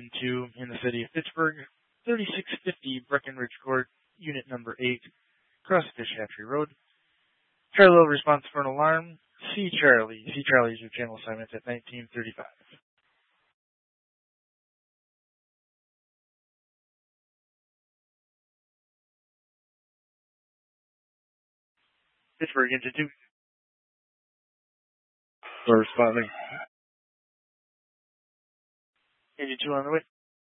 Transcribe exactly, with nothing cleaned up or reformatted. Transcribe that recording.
Engine two in the city of Pittsburgh, thirty-six fifty Breckenridge Court, Unit Number eight, across Fish Hatchery Road. Charlie will response for an alarm. C. Charlie. C. Charlie is your channel assignment at nineteen thirty-five. Pittsburgh Engine two. We're responding. Engine two on the way.